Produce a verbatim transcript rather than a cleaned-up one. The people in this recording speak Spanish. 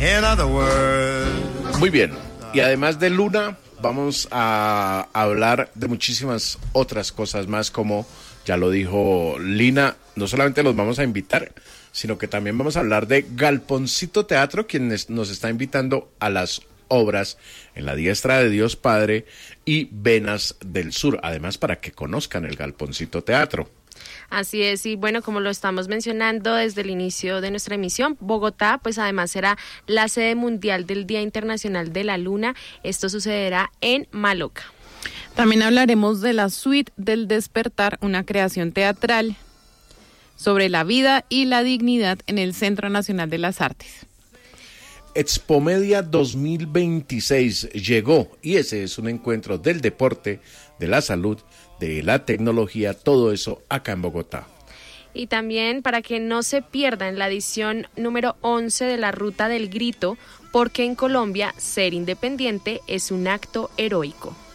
In other words. Muy bien. Y además de Luna, vamos a hablar de muchísimas otras cosas más, como ya lo dijo Lina. No solamente los vamos a invitar, sino que también vamos a hablar de Galponcito Teatro, quien nos está invitando a las obras en la diestra de Dios Padre y Venas del Sur, además para que conozcan el Galponcito Teatro. Así es, y bueno, como lo estamos mencionando desde el inicio de nuestra emisión, Bogotá, pues además será la sede mundial del Día Internacional de la Luna. Esto sucederá en Maloca. También hablaremos de la Suite del Despertar, una creación teatral sobre la vida y la dignidad en el Centro Nacional de las Artes. Expomedia dos mil veintiséis llegó y ese es un encuentro del deporte, de la salud, de la tecnología, todo eso acá en Bogotá. Y también para que no se pierdan la edición número once de la Ruta del Grito, porque en Colombia ser independiente es un acto heroico.